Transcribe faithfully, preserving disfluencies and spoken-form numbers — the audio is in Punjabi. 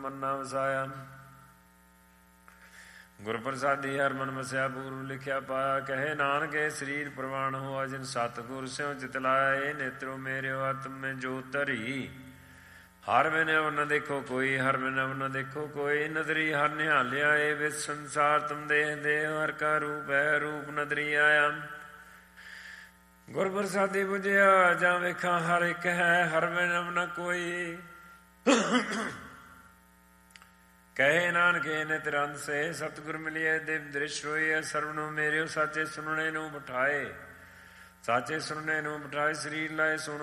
ਮੰਨਾ ਵਸਾਇਆ। ਗੁਰ ਪ੍ਰਸਾਦੀ ਹਰਿ ਮਨ ਵਸਿਆ ਪੂਰਬ ਲਿਖਿਆ ਪਾਇਆ। ਕਹੇ ਨਾਨਕੇ ਸਰੀਰ ਪ੍ਰਵਾਨ ਹੋਆ ਜਿਨ ਸਤਿਗੁਰ ਸਿਉ ਚਿਤ ਲਾਇਆ। ਇਹ ਨੇਤਰੋ ਮੇਰਿਓ ਆਤਮ ਮੈਂ ਜੋਤ ਧਰੀ। ਹਰ ਬਿਨ ਅਵ ਨ ਦੇਖੋ ਕੋਈ, ਹਰ ਬਿਨ ਅਵ ਨ ਦੇਖੋ ਕੋਈ। ਨਦਰੀ ਹਰ ਨਿਹਾਲਿਆ ਏ ਵਿਸ ਸੰਸਾਰ ਤੁਮ ਦੇਹ ਦੇਹ। ਹਰ ਕਾ ਰੂਪ ਹੈ ਰੂਪ ਨਦਰੀ ਆਇਆ। ਗੁਰ ਪ੍ਰਸਾਦੀ ਬੁਝਿਆ ਜਾਂ ਵੇਖਾਂ ਹਰ ਇੱਕ ਹੈ, ਹਰ ਬਿਨ ਅਵ ਨ ਕੋਈ। ਕਹੇ ਨਾਨਕੇ ਨਿਤਰੰਤ ਸੇ ਸਤਿਗੁਰ ਮਿਲਿਐ ਦਿਵ ਦ੍ਰਿਸ਼ ਹੋਈਐ। ਸਰਬ ਨੂੰ ਮੇਰਿਓ ਸਾਚੇ ਸੁਣਨੇ ਨੂੰ ਬਿਠਾਏ, ਸਾਚੇ ਸੁਣਨੇ ਨੂੰ ਬਿਠਾਏ। ਸਰੀਰ ਲਾਏ ਸੁਣ